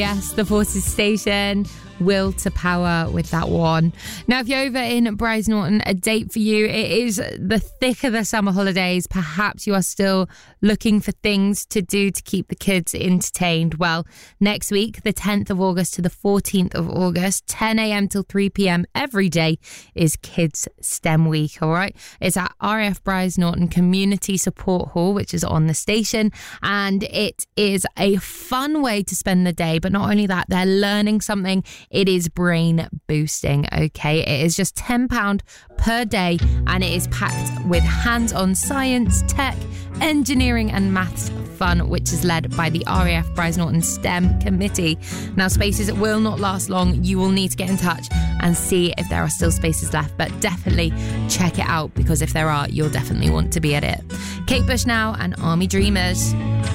Yes, the Forces Station, Will to Power with that one. Now, if you're over in Brize Norton, a date for you. It is the thick of the summer holidays. Perhaps you are still looking for things to do to keep the kids entertained. Well, next week, the 10th of August to the 14th of August, 10 a.m. till 3 p.m. every day is Kids STEM Week, all right? It's at RAF Brize Norton Community Support Hall, which is on the station, and it is a fun way to spend the day. But not only that, they're learning something. It is brain boosting, okay? It is just £10 per day, and it is packed with hands-on science, tech, engineering and maths fun, which is led by the RAF Brize Norton STEM Committee. Now, spaces will not last long. You will need to get in touch and see if there are still spaces left, but definitely check it out, because if there are, you'll definitely want to be at it. Kate Bush now and Army Dreamers.